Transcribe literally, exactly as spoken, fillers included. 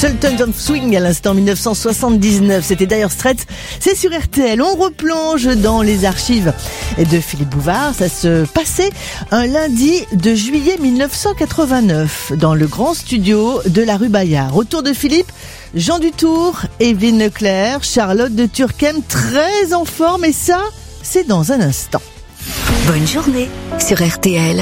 Sultans of Swing à l'instant dix-neuf cent soixante-dix-neuf. C'était Dire Straits. C'est sur R T L. On replonge dans les archives de Philippe Bouvard. Ça se passait un lundi de juillet mille neuf cent quatre-vingt-neuf dans le grand studio de la rue Bayard. Autour de Philippe, Jean Dutour, Evelyne Leclerc, Charlotte de Turckheim, très en forme. Et ça, c'est dans un instant. Bonne journée sur R T L.